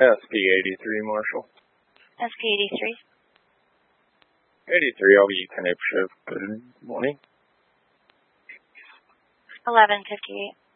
SP83, Marshall. SP83. 83, I'll be Canapeshiv. Good morning. 11:58.